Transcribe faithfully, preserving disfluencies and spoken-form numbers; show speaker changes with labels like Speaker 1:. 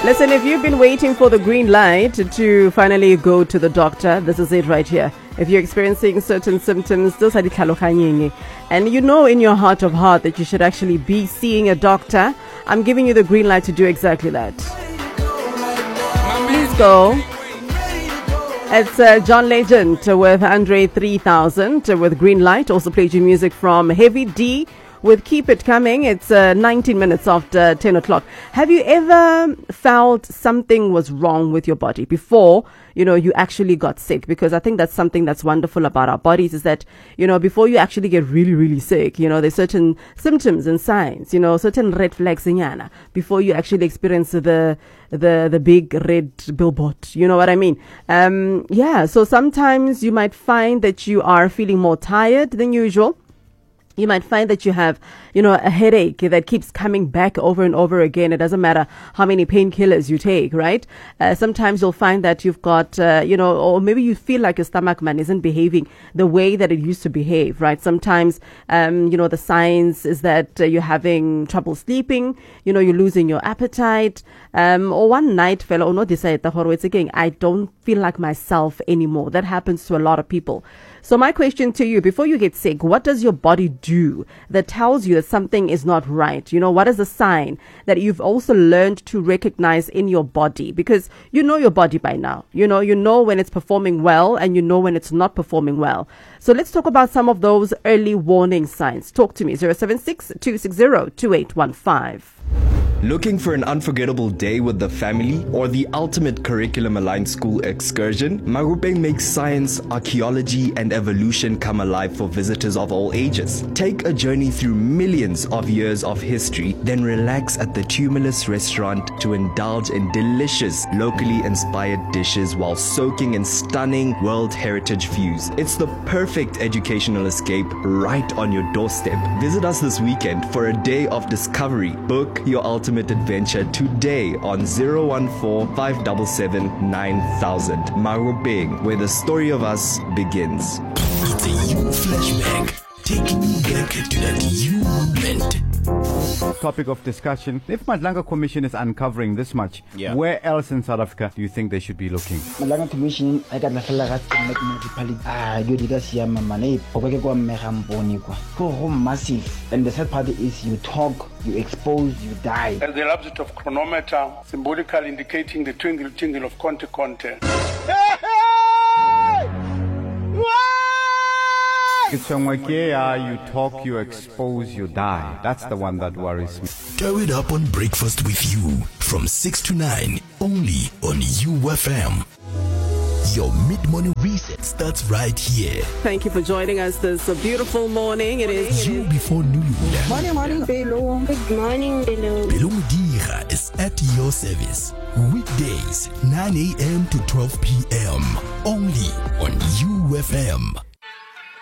Speaker 1: Listen, if you've been waiting for the green light to finally go to the doctor, this is it right here. If you're experiencing certain symptoms, those are the tlhaloganyeng, and you know in your heart of heart that you should actually be seeing a doctor, I'm giving you the green light to do exactly that. Please go. It's uh, John Legend with Andre three thousand with Green Light. Also played you music from Heavy D with Keep It Coming. It's uh, nineteen minutes after ten o'clock. Have you ever felt something was wrong with your body before, you know, you actually got sick? Because I think that's something that's wonderful about our bodies is that, you know, before you actually get really, really sick, you know, there's certain symptoms and signs, you know, certain red flags in yana before you actually experience the the the big red billboard. You know what I mean? Um, yeah, so sometimes you might find that you are feeling more tired than usual. You might find that you have, you know, a headache that keeps coming back over and over again. It doesn't matter how many painkillers you take, right? Uh, sometimes you'll find that you've got, uh, you know, or maybe you feel like your stomach, man, isn't behaving the way that it used to behave, right? Sometimes, um, you know, the signs is that uh, you're having trouble sleeping, you know, you're losing your appetite, um, or one night, fella, or no, decide it's again, I don't feel like myself anymore. That happens to a lot of people. So my question to you, before you get sick, what does your body do that tells you that something is not right? You know, what is the sign that you've also learned to recognize in your body? Because you know your body by now. You know, you know when it's performing well and you know when it's not performing well. So let's talk about some of those early warning signs. Talk to me, zero seven six, two six zero, two eight one five.
Speaker 2: Looking for an unforgettable day with the family or the ultimate curriculum-aligned school excursion? Marupeng makes science, archaeology, and evolution come alive for visitors of all ages. Take a journey through millions of years of history, then relax at the Tumulus restaurant to indulge in delicious, locally inspired dishes while soaking in stunning World Heritage views. It's the perfect educational escape right on your doorstep. Visit us this weekend for a day of discovery. Book your ultimate adventure today on zero one four, five seven seven, nine thousand. Marupeng, where the story of us begins.
Speaker 3: It's a you flashback, taking you back to that you moment.
Speaker 4: Topic of discussion. If Madlanga Commission is uncovering this much,
Speaker 5: yeah.
Speaker 4: where else in South Africa do you think they should be looking?
Speaker 6: Madlanga Commission, I got the fella municipality. Ah, you did a see a man, go massive. And the third part is you talk, you expose, you die.
Speaker 7: And the object of chronometer, symbolically indicating the twinkle tingle of Conte Conte.
Speaker 4: It's you talk, you expose, you die. That's the one that worries me.
Speaker 3: Throw it up on Breakfast with You from six to nine, only on U F M. Your mid-morning reset starts right here.
Speaker 1: Thank you for joining us this beautiful morning. It is
Speaker 3: You before noon.
Speaker 8: Morning, morning, Belo. Good morning, Belo.
Speaker 3: Belo Mudira is at your service. Weekdays, nine a.m. to twelve p.m. Only on U F M.